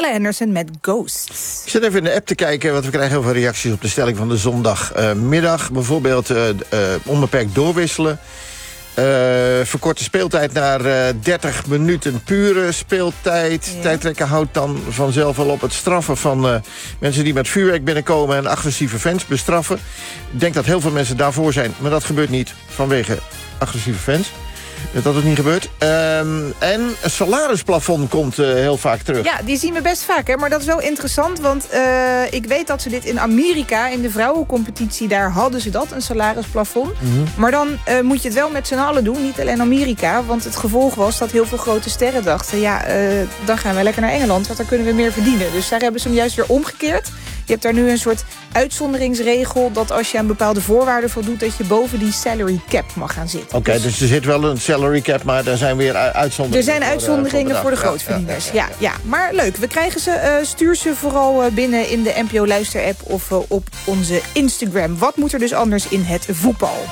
Ella Henderson met Ghosts. Ik zit even in de app te kijken, want we krijgen heel veel reacties op de stelling van de zondagmiddag. Bijvoorbeeld onbeperkt doorwisselen. Verkorte speeltijd naar 30 minuten pure speeltijd. Ja. Tijdrekken houdt dan vanzelf al op. Het straffen van mensen die met vuurwerk binnenkomen en agressieve fans bestraffen. Ik denk dat heel veel mensen daarvoor zijn, maar dat gebeurt niet vanwege agressieve fans. Dat het niet gebeurt. En een salarisplafond komt heel vaak terug. Ja, die zien we best vaak, hè? Maar dat is wel interessant, want ik weet dat ze dit in Amerika, in de vrouwencompetitie, daar hadden ze dat, een salarisplafond. Mm-hmm. Maar dan moet je het wel met z'n allen doen, niet alleen Amerika. Want het gevolg was dat heel veel grote sterren dachten, dan gaan we lekker naar Engeland, want daar kunnen we meer verdienen. Dus daar hebben ze hem juist weer omgekeerd. Je hebt daar nu een soort uitzonderingsregel dat als je aan bepaalde voorwaarden voldoet, dat je boven die salary cap mag gaan zitten. Oké, dus er zit wel een salary cap, maar er zijn weer uitzonderingen. Er zijn uitzonderingen voor de grootverdieners. Ja. Maar leuk, we krijgen ze. Stuur ze vooral binnen in de NPO Luister-app of op onze Instagram. Wat moet er dus anders in het voetbal?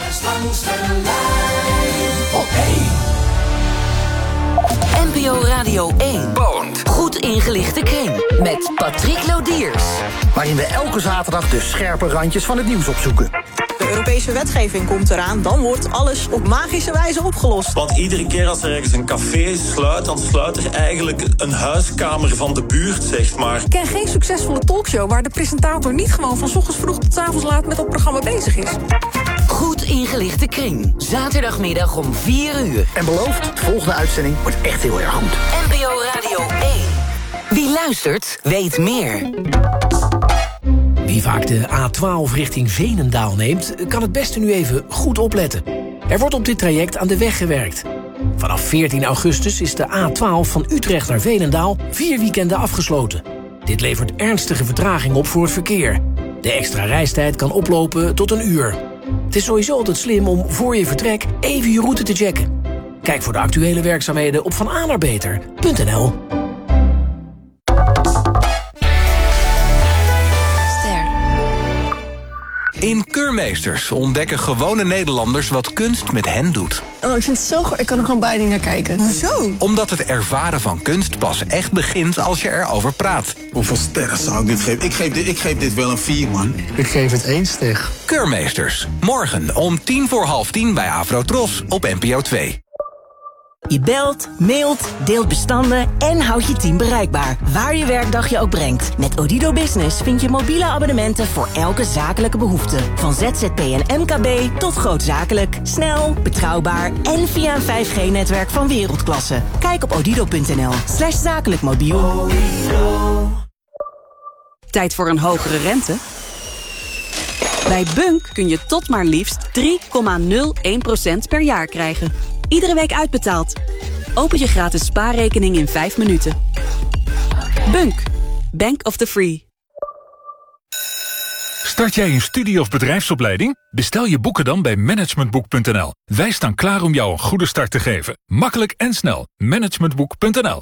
NPO Radio 1. Bond. Goed ingelichte kring. Met Patrick Lodiers. Waarin we elke zaterdag de scherpe randjes van het nieuws opzoeken. De Europese wetgeving komt eraan, dan wordt alles op magische wijze opgelost. Want iedere keer als er ergens een café sluit, dan sluit er eigenlijk een huiskamer van de buurt, zeg maar. Ik ken geen succesvolle talkshow waar de presentator niet gewoon van 's ochtends vroeg tot 's avonds laat met dat programma bezig is. Goed ingelichte kring. Zaterdagmiddag om 4 uur. En beloofd, de volgende uitzending wordt echt heel erg goed. NPO Radio 1. Wie luistert, weet meer. Wie vaak de A12 richting Veenendaal neemt, kan het beste nu even goed opletten. Er wordt op dit traject aan de weg gewerkt. Vanaf 14 augustus is de A12 van Utrecht naar Veenendaal 4 weekenden afgesloten. Dit levert ernstige vertraging op voor het verkeer. De extra reistijd kan oplopen tot 1 uur. Het is sowieso altijd slim om voor je vertrek even je route te checken. Kijk voor de actuele werkzaamheden op vananaarbeter.nl. In Keurmeesters ontdekken gewone Nederlanders wat kunst met hen doet. Oh, ik vind het zo goed. Ik kan er gewoon bijna niet naar kijken. Hoezo? Omdat het ervaren van kunst pas echt begint als je erover praat. Hoeveel sterren zou ik dit geven? Ik geef dit wel een 4, man. Ik geef het 1 ster. Keurmeesters. Morgen om 10:45 bij Afro-Tros op NPO 2. Je belt, mailt, deelt bestanden en houdt je team bereikbaar. Waar je werkdag je ook brengt. Met Odido Business vind je mobiele abonnementen voor elke zakelijke behoefte. Van ZZP en MKB tot grootzakelijk. Snel, betrouwbaar en via een 5G-netwerk van wereldklasse. Kijk op odido.nl/zakelijkmobiel. Tijd voor een hogere rente? Bij Bunk kun je tot maar liefst 3,01% per jaar krijgen. Iedere week uitbetaald. Open je gratis spaarrekening in 5 minuten. Bunk. Bank of the Free. Start jij een studie- of bedrijfsopleiding? Bestel je boeken dan bij managementboek.nl. Wij staan klaar om jou een goede start te geven. Makkelijk en snel. Managementboek.nl.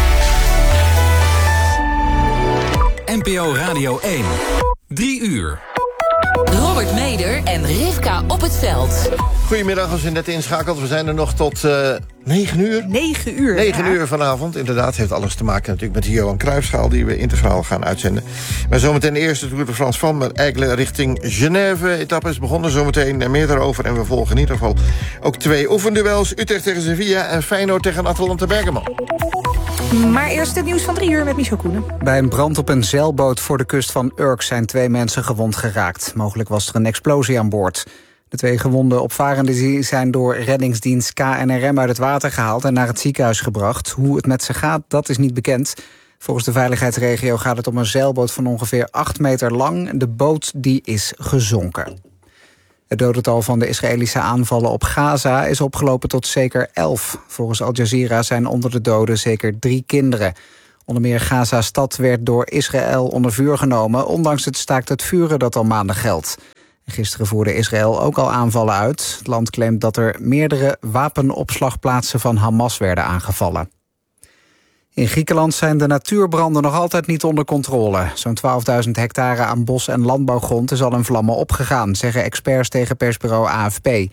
NPO Radio 1. 3 uur. Robert Meder en Rivka op het veld. Goedemiddag, als u net inschakelt. We zijn er nog tot 9 uur. 9 uur. 9 uur vanavond. Inderdaad, heeft alles te maken natuurlijk met de Johan Cruijffschaal die we integraal gaan uitzenden. Maar zometeen de eerste Tour de France van Aigle richting Genève. Etappe is begonnen, zometeen meer daarover. En we volgen in ieder geval ook 2 oefenduels. Utrecht tegen Sevilla en Feyenoord tegen Atalanta Bergamo. Maar eerst het nieuws van 3 uur met Michel Koenen. Bij een brand op een zeilboot voor de kust van Urk zijn 2 mensen gewond geraakt. Mogelijk was er een explosie aan boord. De 2 gewonde opvarenden zijn door reddingsdienst KNRM uit het water gehaald en naar het ziekenhuis gebracht. Hoe het met ze gaat, dat is niet bekend. Volgens de veiligheidsregio gaat het om een zeilboot van ongeveer 8 meter lang. De boot die is gezonken. Het dodental van de Israëlische aanvallen op Gaza is opgelopen tot zeker 11. Volgens Al Jazeera zijn onder de doden zeker 3 kinderen. Onder meer Gaza-stad werd door Israël onder vuur genomen, ondanks het staakt het vuren dat al maanden geldt. Gisteren voerde Israël ook al aanvallen uit. Het land claimt dat er meerdere wapenopslagplaatsen van Hamas werden aangevallen. In Griekenland zijn de natuurbranden nog altijd niet onder controle. Zo'n 12.000 hectare aan bos- en landbouwgrond is al in vlammen opgegaan, zeggen experts tegen persbureau AFP. In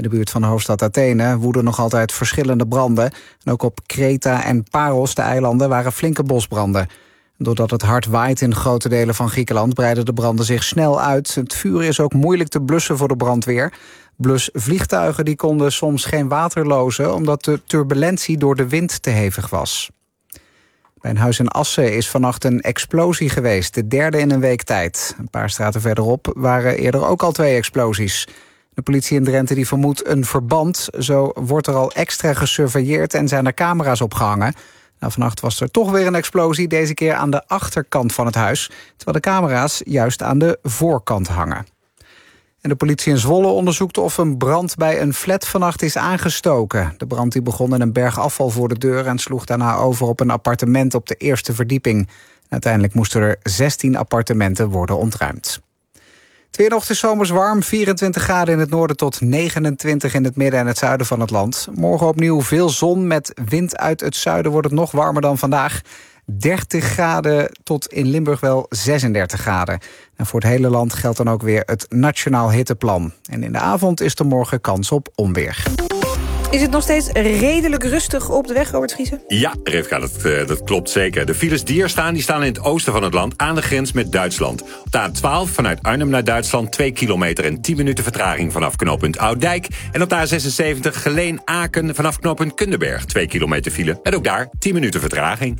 In de buurt van de hoofdstad Athene woeden nog altijd verschillende branden. En ook op Kreta en Paros, de eilanden, waren flinke bosbranden. Doordat het hard waait in grote delen van Griekenland breiden de branden zich snel uit. Het vuur is ook moeilijk te blussen voor de brandweer. Blusvliegtuigen die konden soms geen water lozen omdat de turbulentie door de wind te hevig was. Bij een huis in Assen is vannacht een explosie geweest, de derde in een week tijd. Een paar straten verderop waren eerder ook al 2 explosies. De politie in Drenthe die vermoedt een verband. Zo wordt er al extra gesurveilleerd en zijn er camera's opgehangen. Nou, vannacht was er toch weer een explosie, deze keer aan de achterkant van het huis, terwijl de camera's juist aan de voorkant hangen. En de politie in Zwolle onderzoekt of een brand bij een flat vannacht is aangestoken. De brand die begon in een berg afval voor de deur en sloeg daarna over op een appartement op de eerste verdieping. Uiteindelijk moesten er 16 appartementen worden ontruimd. Het weer nog is zomers warm, 24 graden in het noorden tot 29 in het midden en het zuiden van het land. Morgen opnieuw veel zon, met wind uit het zuiden wordt het nog warmer dan vandaag. 30 graden tot in Limburg wel 36 graden. En voor het hele land geldt dan ook weer het Nationaal Hitteplan. En in de avond is er morgen kans op onweer. Is het nog steeds redelijk rustig op de weg, Robert Schiessen? Ja, Rivka, dat klopt zeker. De files die er staan, die staan in het oosten van het land, aan de grens met Duitsland. Op de A12 vanuit Arnhem naar Duitsland 2 kilometer en 10 minuten vertraging vanaf knooppunt Ouddijk. En op de A76 Geleen-Aken vanaf knooppunt Kunderberg 2 kilometer file. En ook daar 10 minuten vertraging.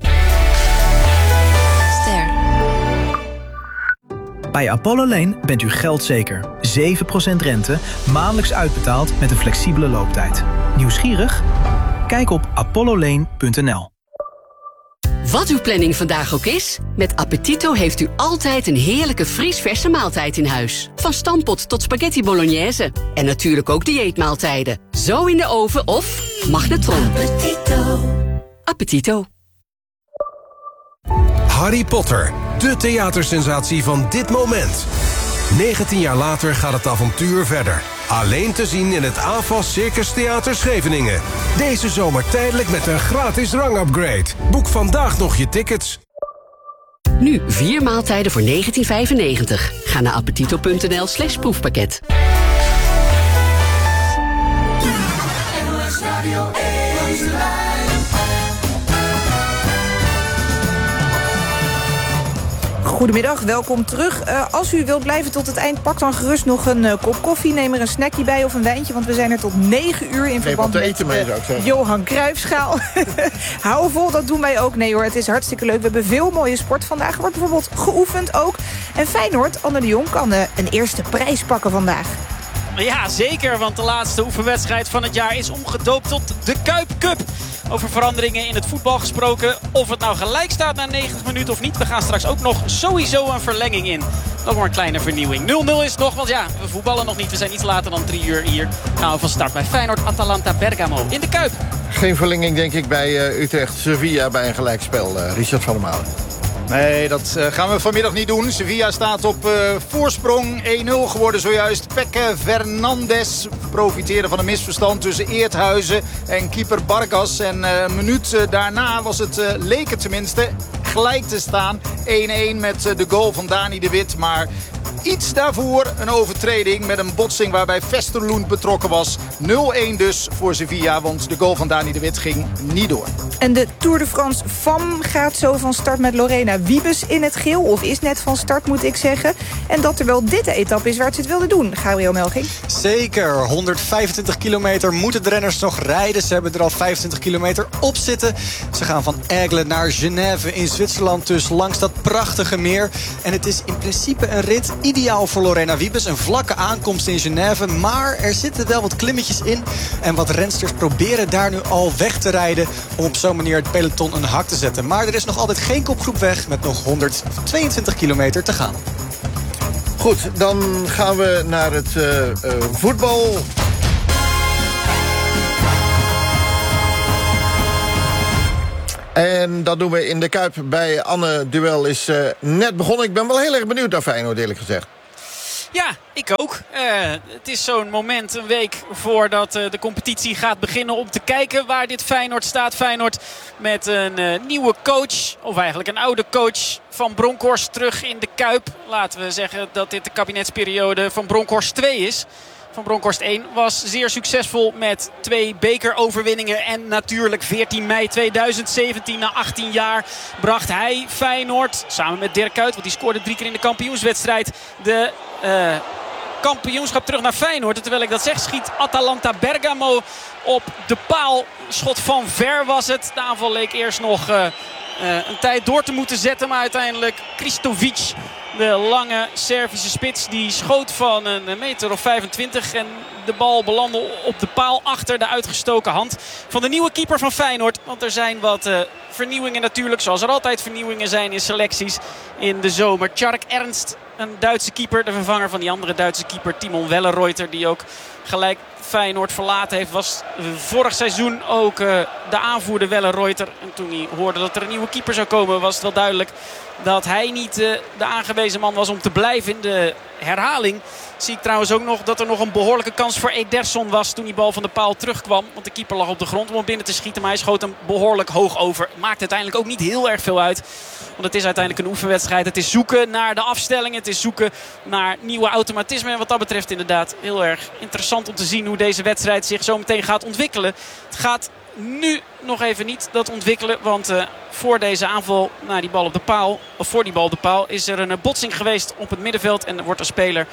Bij Apollo Lane bent u geldzeker. 7% rente, maandelijks uitbetaald met een flexibele looptijd. Nieuwsgierig? Kijk op apollolane.nl. Wat uw planning vandaag ook is, met Appetito heeft u altijd een heerlijke vriesverse maaltijd in huis. Van stampot tot spaghetti bolognese. En natuurlijk ook dieetmaaltijden. Zo in de oven of magnetron. Appetito. Appetito. Harry Potter, de theatersensatie van dit moment. 19 jaar later gaat het avontuur verder. Alleen te zien in het AFAS Circus Theater Scheveningen. Deze zomer tijdelijk met een gratis rangupgrade. Boek vandaag nog je tickets. Nu 4 maaltijden voor €19,95. Ga naar appetito.nl/proefpakket. Goedemiddag, welkom terug. Als u wilt blijven tot het eind, pak dan gerust nog een kop koffie. Neem er een snackje bij of een wijntje, want we zijn er tot 9 uur in verband met Johan Cruijffschaal. Hou vol, dat doen wij ook. Nee hoor, het is hartstikke leuk. We hebben veel mooie sport vandaag. Er wordt bijvoorbeeld geoefend ook. En Feyenoord, Anne de Jong, kan een eerste prijs pakken vandaag. Ja, zeker, want de laatste oefenwedstrijd van het jaar is omgedoopt tot de Kuip Cup. Over veranderingen in het voetbal gesproken. Of het nou gelijk staat na 90 minuten of niet. We gaan straks ook nog sowieso een verlenging in. Nog maar een kleine vernieuwing. 0-0 is het nog, want ja, we voetballen nog niet. We zijn iets later dan 3 uur hier. Nou, van start bij Feyenoord, Atalanta Bergamo in de Kuip. Geen verlenging, denk ik, bij Utrecht-Sevilla bij een gelijkspel. Richard van der Malen. Nee, dat gaan we vanmiddag niet doen. Sevilla staat op voorsprong. 1-0 geworden zojuist. Peque Fernandes profiteerde van een misverstand tussen Eerthuizen en keeper Bargas. En een minuut daarna was het, leek het tenminste, gelijk te staan. 1-1 met de goal van Dani de Wit. Maar iets daarvoor een overtreding met een botsing waarbij Vesterloen betrokken was. 0-1 dus voor Sevilla, want de goal van Dani de Wit ging niet door. En de Tour de France FAM gaat zo van start met Lorena Wiebes in het geel. Of is net van start, moet ik zeggen. En dat er wel dit de etappe is waar ze het wilden doen. Gabriel Melching. Zeker. 125 kilometer moeten de renners nog rijden. Ze hebben er al 25 kilometer op zitten. Ze gaan van Aigle naar Genève in Zwitserland. Dus langs dat prachtige meer. En het is in principe een rit ideaal voor Lorena Wiebes. Een vlakke aankomst in Genève. Maar er zitten wel wat klimmetjes in. En wat rensters proberen daar nu al weg te rijden. Om op zo'n manier het peloton een hak te zetten. Maar er is nog altijd geen kopgroep weg. Met nog 122 kilometer te gaan. Goed, dan gaan we naar het voetbal. En dat doen we in de Kuip bij Anne. Duel is net begonnen. Ik ben wel heel erg benieuwd naar Feyenoord, eerlijk gezegd. Ja, ik ook. Het is zo'n moment, een week voordat de competitie gaat beginnen, om te kijken waar dit Feyenoord staat. Feyenoord met een nieuwe coach, of eigenlijk een oude coach, Van Bronckhorst terug in de Kuip. Laten we zeggen dat dit de kabinetsperiode van Bronckhorst 2 is. van Bronkhorst 1 was zeer succesvol met 2 bekeroverwinningen. En natuurlijk 14 mei 2017, na 18 jaar, bracht hij Feyenoord samen met Dirk Kuyt, want die scoorde 3 keer in de kampioenswedstrijd, de kampioenschap terug naar Feyenoord. En terwijl ik dat zeg, schiet Atalanta Bergamo op de paal. Schot van ver was het. De aanval leek eerst nog een tijd door te moeten zetten. Maar uiteindelijk Kristovic, de lange Servische spits, die schoot van een meter of 25. En de bal belandde op de paal achter de uitgestoken hand van de nieuwe keeper van Feyenoord. Want er zijn wat vernieuwingen natuurlijk. Zoals er altijd vernieuwingen zijn in selecties in de zomer. Tjark Ernst, een Duitse keeper. De vervanger van die andere Duitse keeper Timon Wellenreuter, die ook gelijk Feyenoord verlaten heeft, was vorig seizoen ook de aanvoerder Wellenreuter. En toen hij hoorde dat er een nieuwe keeper zou komen, was het wel duidelijk dat hij niet de aangewezen man was om te blijven. In de herhaling zie ik trouwens ook nog dat er nog een behoorlijke kans voor Ederson was toen die bal van de paal terugkwam. Want de keeper lag op de grond om hem binnen te schieten, maar hij schoot hem behoorlijk hoog over. Maakt uiteindelijk ook niet heel erg veel uit. Want het is uiteindelijk een oefenwedstrijd. Het is zoeken naar de afstelling. Het is zoeken naar nieuwe automatismen. En wat dat betreft inderdaad heel erg interessant om te zien hoe deze wedstrijd zich zo meteen gaat ontwikkelen. Het gaat nu nog even niet dat ontwikkelen. Want voor deze aanval naar die bal op de paal, of voor die bal op de paal, is er een botsing geweest op het middenveld. En er wordt een speler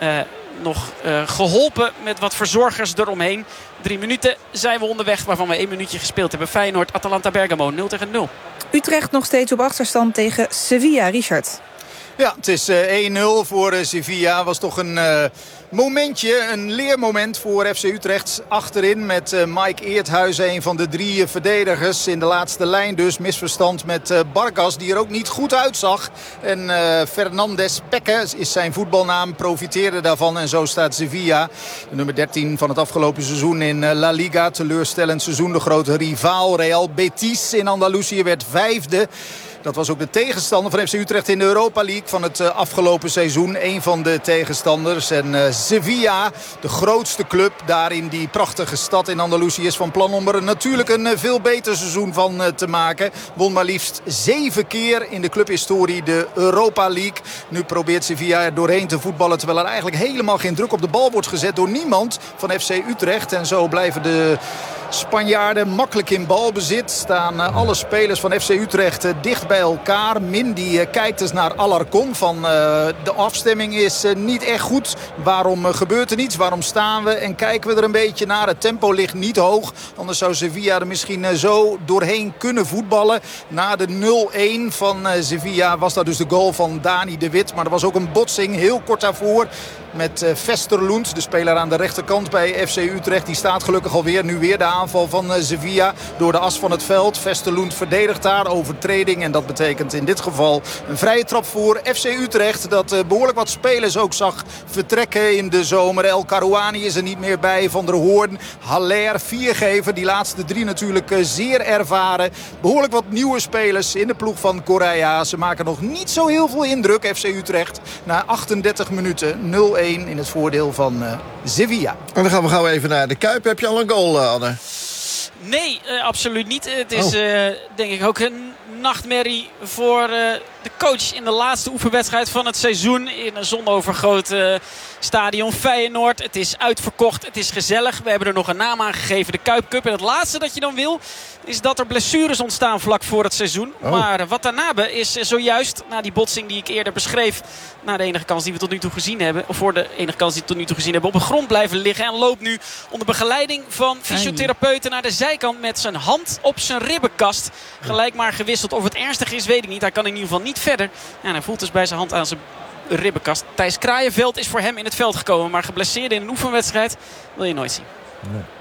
nog geholpen met wat verzorgers eromheen. 3 minuten zijn we onderweg, waarvan we 1 minuutje gespeeld hebben. Feyenoord, Atalanta Bergamo, 0-0. Utrecht nog steeds op achterstand tegen Sevilla, Richard. Ja, het is 1-0 voor Sevilla. Was toch een momentje, een leermoment voor FC Utrecht. Achterin met Mike Eerthuizen, een van de 3 verdedigers. In de laatste lijn dus. Misverstand met Bargas, die er ook niet goed uitzag. En Fernandes Pekke is zijn voetbalnaam, profiteerde daarvan. En zo staat Sevilla, de nummer 13 van het afgelopen seizoen in La Liga. Teleurstellend seizoen. De grote rivaal Real Betis in Andalusië werd 5e. Dat was ook de tegenstander van FC Utrecht in de Europa League van het afgelopen seizoen. Een van de tegenstanders. En Sevilla, de grootste club daar in die prachtige stad in Andalusië, is van plan om er natuurlijk een veel beter seizoen van te maken. Won maar liefst 7 keer in de clubhistorie de Europa League. Nu probeert Sevilla er doorheen te voetballen, terwijl er eigenlijk helemaal geen druk op de bal wordt gezet door niemand van FC Utrecht. En zo blijven de Spanjaarden makkelijk in balbezit. Staan alle spelers van FC Utrecht dicht bij elkaar. Min die kijkt eens naar Alarcon van de afstemming is niet echt goed. Waarom gebeurt er niets? Waarom staan we en kijken we er een beetje naar? Het tempo ligt niet hoog. Anders zou Sevilla er misschien zo doorheen kunnen voetballen. Na de 0-1 van Sevilla was dat dus de goal van Dani de Wit. Maar er was ook een botsing heel kort daarvoor met Vesterlund, de speler aan de rechterkant bij FC Utrecht. Die staat gelukkig alweer. Nu weer de aanval van Sevilla door de as van het veld. Vesterlund verdedigt daar, overtreding. En dat betekent in dit geval een vrije trap voor FC Utrecht. Dat behoorlijk wat spelers ook zag vertrekken in de zomer. El Karouani is er niet meer bij. Van der Hoorn, Haller, Viergever. Die laatste 3 natuurlijk zeer ervaren. Behoorlijk wat nieuwe spelers in de ploeg van Correa. Ze maken nog niet zo heel veel indruk, FC Utrecht. Na 38 minuten 0-1 in het voordeel van Sevilla. En dan gaan we gauw even naar de Kuip. Heb je al een goal, Anne? Nee, absoluut niet. Het is denk ik ook een nachtmerrie voor de coach in de laatste oefenwedstrijd van het seizoen. In een zonovergoten stadion Feyenoord. Het is uitverkocht, het is gezellig. We hebben er nog een naam aan gegeven, de Kuip Cup. En het laatste dat je dan wil, is dat er blessures ontstaan vlak voor het seizoen. Maar wat daarna is zojuist, na die botsing die ik eerder beschreef, na de enige kans die we tot nu toe gezien hebben, of voor de enige kans die we tot nu toe gezien hebben, op de grond blijven liggen. En loopt nu onder begeleiding van fysiotherapeuten naar de zijkant met zijn hand op zijn ribbenkast. Gelijk maar gewisseld. Of het ernstig is, weet ik niet. Hij kan in ieder geval niet verder. En hij voelt dus bij zijn hand aan zijn ribbenkast. Thijs Kraaienveld is voor hem in het veld gekomen. Maar geblesseerd in een oefenwedstrijd wil je nooit zien. Nee.